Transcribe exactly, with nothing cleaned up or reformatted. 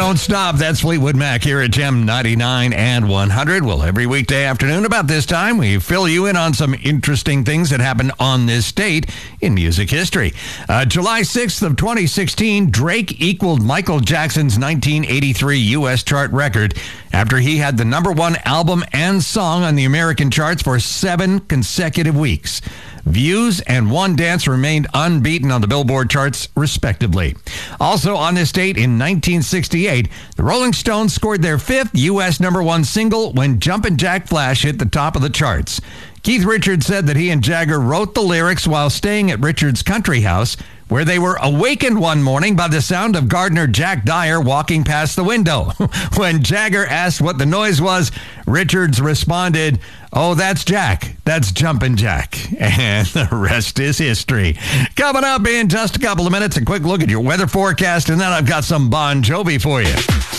Don't Stop. That's Fleetwood Mac here at Gem ninety-nine and one hundred. Well, every weekday afternoon about this time, we fill you in on some interesting things that happened on this date in music history. Uh, July sixth of twenty sixteen, Drake equaled Michael Jackson's nineteen eighty-three U S chart record after he had the number one album and song on the American charts for seven consecutive weeks. Views and One Dance remained unbeaten on the Billboard charts, respectively. Also on this date in nineteen sixty-eight, the Rolling Stones scored their fifth U S number one single when Jumpin' Jack Flash hit the top of the charts. Keith Richards said that he and Jagger wrote the lyrics while staying at Richards' country house, where they were awakened one morning by the sound of gardener Jack Dyer walking past the window. When Jagger asked what the noise was, Richards responded, "Oh, that's Jack. That's Jumpin' Jack." And the rest is history. Coming up in just a couple of minutes, a quick look at your weather forecast, and then I've got some Bon Jovi for you.